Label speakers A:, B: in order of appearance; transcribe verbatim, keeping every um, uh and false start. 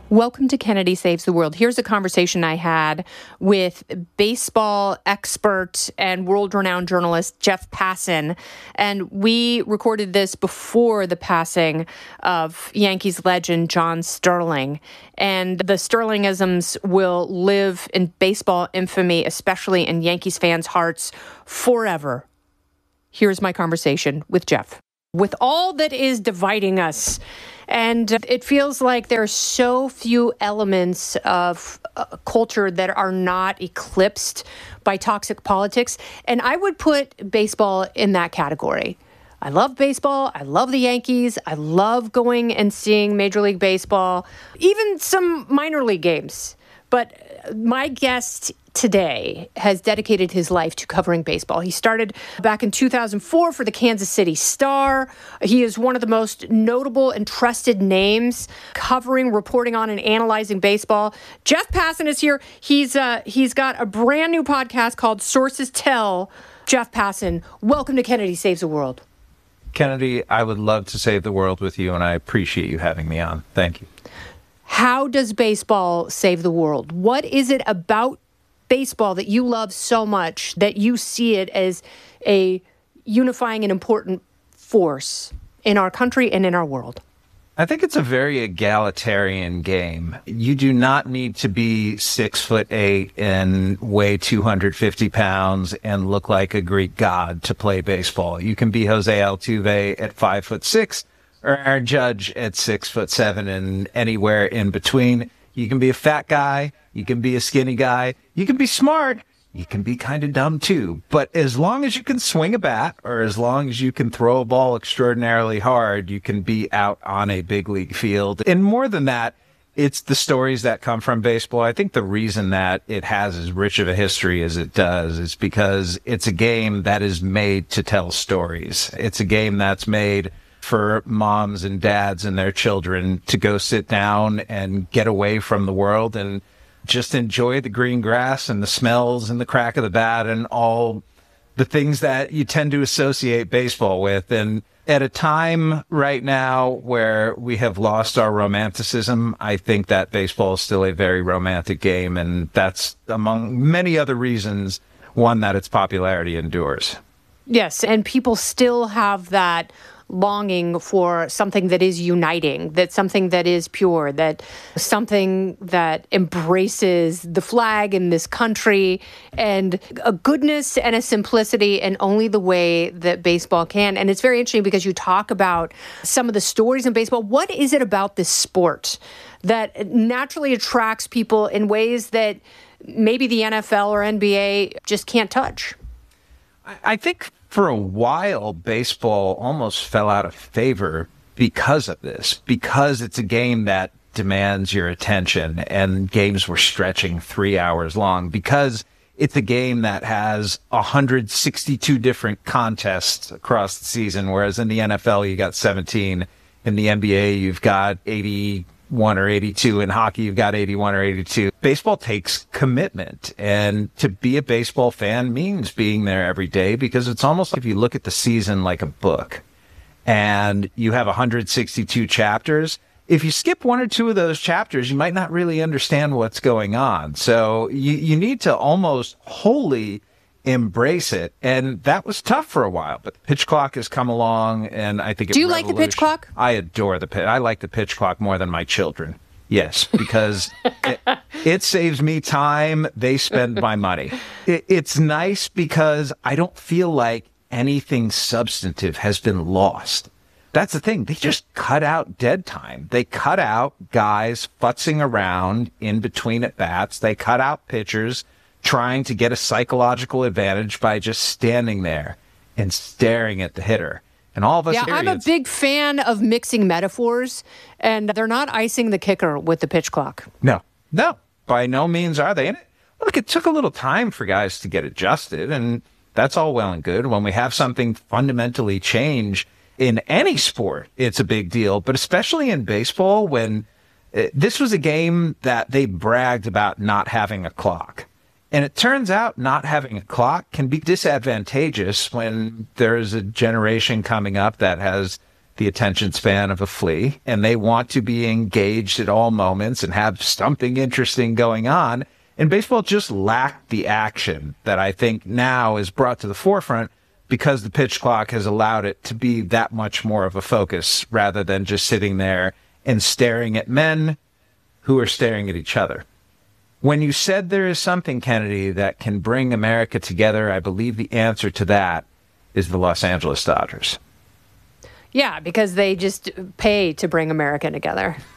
A: Welcome to Kennedy Saves the World. Here's a conversation I had with baseball expert and world-renowned journalist Jeff Passan. And we recorded this before the passing of Yankees legend John Sterling. And the Sterlingisms will live in baseball infamy, especially in Yankees fans' hearts, forever. Here's my conversation with Jeff. With all that is dividing us, and it feels like there are so few elements of uh, culture that are not eclipsed by toxic politics. And I would put baseball in that category. I love baseball. I love the Yankees. I love going and seeing Major League Baseball, even some minor league games. But my guest today has dedicated his life to covering baseball. He started back in two thousand four for the Kansas City Star. He is one of the most notable and trusted names covering, reporting on, and analyzing baseball. Jeff Passan is here. He's uh, he's got a brand new podcast called Sources Tell. Jeff Passan, welcome to Kennedy Saves the World.
B: Kennedy, I would love to save the world with you, and I appreciate you having me on. Thank you.
A: How does baseball save the world? What is it about baseball that you love so much that you see it as a unifying and important force in our country and in our world?
B: I think it's a very egalitarian game. You do not need to be six foot eight and weigh two hundred fifty pounds and look like a Greek god to play baseball. You can be Jose Altuve at five foot six or Aaron Judge at six foot seven and anywhere in between. You can be a fat guy. You can be a skinny guy. You can be smart. You can be kind of dumb too. But as long as you can swing a bat or as long as you can throw a ball extraordinarily hard, you can be out on a big league field. And more than that, it's the stories that come from baseball. I think the reason that it has as rich of a history as it does is because it's a game that is made to tell stories. It's a game that's made for moms and dads and their children to go sit down and get away from the world and just enjoy the green grass and the smells and the crack of the bat and all the things that you tend to associate baseball with. And at a time right now where we have lost our romanticism, I think that baseball is still a very romantic game. And that's, among many other reasons, one, that its popularity endures.
A: Yes, and people still have that longing for something that is uniting, that something that is pure, that something that embraces the flag in this country, and a goodness and a simplicity in only the way that baseball can. And it's very interesting because you talk about some of the stories in baseball. What is it about this sport that naturally attracts people in ways that maybe the N F L or N B A just can't touch?
B: I think for a while, baseball almost fell out of favor because of this, because it's a game that demands your attention and games were stretching three hours long, because it's a game that has one hundred sixty-two different contests across the season, whereas in the N F L, you got seventeen. In the N B A, you've got eighty-one or eighty-two. In hockey, you've got eighty-one or eighty-two. Baseball takes commitment, and to be a baseball fan means being there every day, because it's almost like if you look at the season like a book and you have one hundred sixty-two chapters. If you skip one or two of those chapters, you might not really understand what's going on. So you, you need to almost wholly embrace it. And that was tough for a while, but the pitch clock has come along, and I think it
A: Do you like the pitch clock?
B: I adore the pitch. I like the pitch clock more than my children. Yes, because it, it saves me time. They spend my money. It, it's nice because I don't feel like anything substantive has been lost. That's the thing. They just cut out dead time. They cut out guys futzing around in between at bats. They cut out pitchers trying to get a psychological advantage by just standing there and staring at the hitter. And all of us.
A: Yeah, I'm a big fan of mixing metaphors, and they're not icing the kicker with the pitch clock.
B: No, no, by no means are they. And it, look, it took a little time for guys to get adjusted, and that's all well and good. When we have something fundamentally change in any sport, it's a big deal, but especially in baseball, when uh, this was a game that they bragged about not having a clock. And it turns out not having a clock can be disadvantageous when there's a generation coming up that has the attention span of a flea, and they want to be engaged at all moments and have something interesting going on. And baseball just lacked the action that I think now is brought to the forefront because the pitch clock has allowed it to be that much more of a focus rather than just sitting there and staring at men who are staring at each other. When you said there is something, Kennedy, that can bring America together, I believe the answer to that is the Los Angeles Dodgers.
A: Yeah, because they just pay to bring America together.